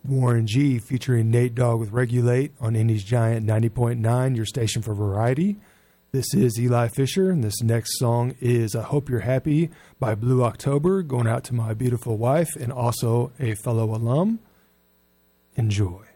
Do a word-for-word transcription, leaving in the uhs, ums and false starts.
Warren G featuring Nate Dogg with Regulate on Indy's Giant ninety point nine, your station for variety. This is Eli Fisher, and this next song is I Hope You're Happy by Blue October, going out to my beautiful wife and also a fellow alum. Enjoy.